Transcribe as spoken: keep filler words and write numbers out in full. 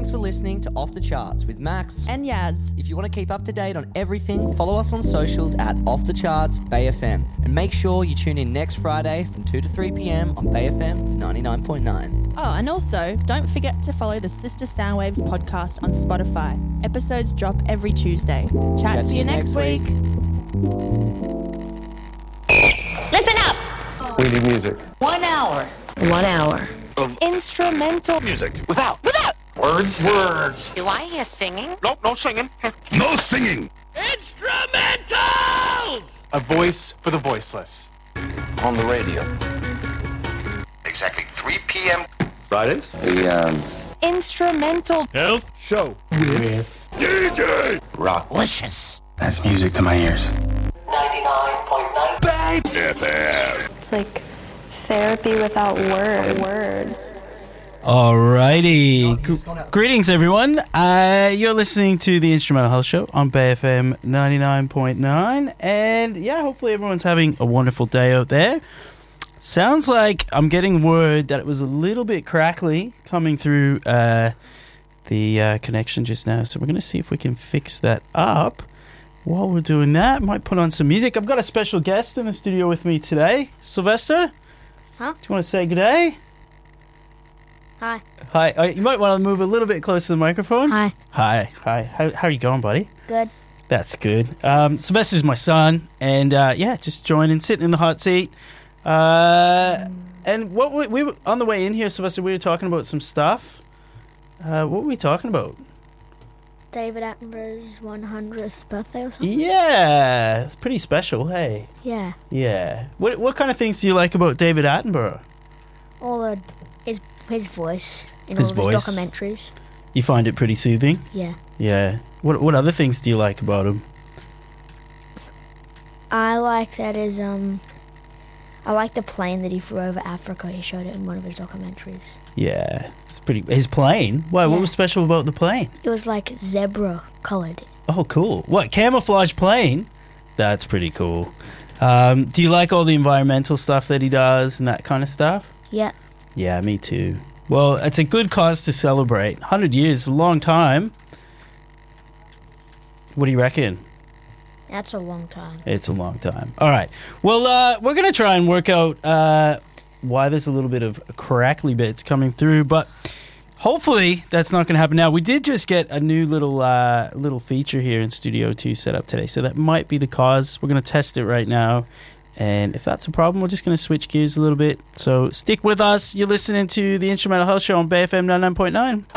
Thanks for listening to Off the Charts with Max and Yaz. If you want to keep up to date on everything, follow us on socials at Off the Charts Bay F M. And make sure you tune in next Friday from two to three p.m. on Bay F M ninety-nine point nine. Oh, and also, don't forget to follow the Sister Soundwaves podcast on Spotify. Episodes drop every Tuesday. Chat, Chat to, to you next week. week. Listen up! We need music. One hour. One hour. Of instrumental music. Without. Without. Words. Words. Do I hear singing? Nope, no singing. No singing. Instrumentals! A voice for the voiceless. On the radio. Exactly three p.m. Fridays. The, um... Instrumental health show with D J Rocklicious. That's music to my ears. ninety-nine point nine Bay F M. It's like therapy without word, words. Alrighty. G- greetings, everyone. Uh, you're listening to the Instrumental Health Show on Bay F M ninety-nine point nine. And yeah, hopefully everyone's having a wonderful day out there. Sounds like I'm getting word that it was a little bit crackly coming through uh, the uh, connection just now. So we're going to see if we can fix that up. While we're doing that, might put on some music. I've got a special guest in the studio with me today. Sylvester? Huh? Do you want to say good day? Hi. Hi. Uh, you might want to move a little bit closer to the microphone. Hi. Hi. Hi. How, how are you going, buddy? Good. That's good. Um, Sylvester's my son, and uh, yeah, just joining, sitting in the hot seat. Uh, and what we, we were on the way in here, Sylvester, we were talking about some stuff. Uh, what were we talking about? David Attenborough's one hundredth birthday or something? Yeah, it's pretty special, hey? Yeah. Yeah. What what kind of things do you like about David Attenborough? All the his his voice in his all of voice. his documentaries. You find it pretty soothing? Yeah. Yeah. What what other things do you like about him? I like that his um I like the plane that he flew over Africa. He showed it in one of his documentaries. Yeah, it's pretty. His plane? Why? Yeah. What was special about the plane? It was like zebra coloured. Oh, cool. What, camouflage plane? That's pretty cool. Um, do you like all the environmental stuff that he does and that kind of stuff? Yeah. Yeah, me too. Well, it's a good cause to celebrate. one hundred years is a long time. What do you reckon? That's a long time. It's a long time. All right. Well, uh, we're going to try and work out uh, why there's a little bit of crackly bits coming through, but hopefully that's not going to happen now. We did just get a new little uh, little feature here in Studio two set up today, so that might be the cause. We're going to test it right now, and if that's a problem, we're just going to switch gears a little bit. So stick with us. You're listening to the Instrumental Health Show on Bay F M ninety-nine point nine.